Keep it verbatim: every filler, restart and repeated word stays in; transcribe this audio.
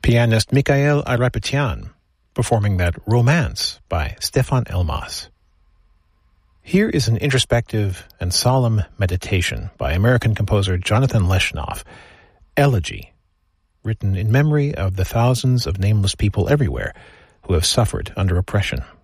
pianist Mikhail Ayrapetyyan performing that Romance by Stefan Elmas. Here is an introspective and solemn meditation by American composer Jonathan Leshnoff, Elegy, written in memory of the thousands of nameless people everywhere who have suffered under oppression.